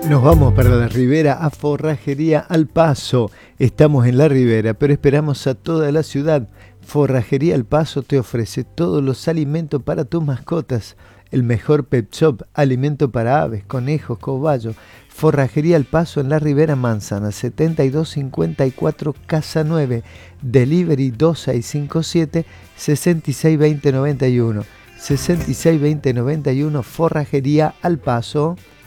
Nos vamos para la Ribera a Forrajería Al Paso. Estamos en la Ribera, pero esperamos a toda la ciudad. Forrajería Al Paso te ofrece todos los alimentos para tus mascotas. El mejor pet shop, alimento para aves, conejos, cobayos. Forrajería Al Paso en la Ribera Manzana, 7254 Casa 9. Delivery 2657 662091. 662091 Forrajería Al Paso.